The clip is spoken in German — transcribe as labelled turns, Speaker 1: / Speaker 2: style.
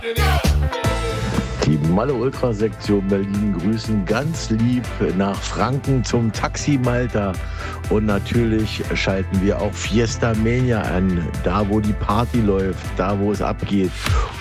Speaker 1: Die Malle Ultra Sektion Berlin grüßen ganz lieb nach Franken zum Taxi Malta. Und natürlich schalten wir auch Fiesta Mania an, da wo die Party läuft, da wo es abgeht.